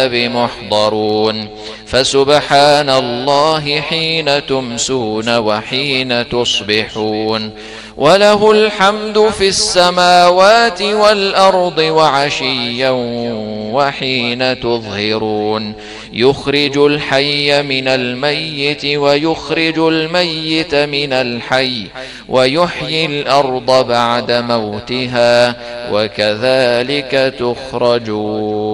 بمحضرون فسبحان الله حين تمسون وحين تصبحون وله الحمد في السماوات والأرض وعشيا وحين تظهرون يخرج الحي من الميت ويخرج الميت من الحي ويحيي الأرض بعد موتها وكذلك تخرجون.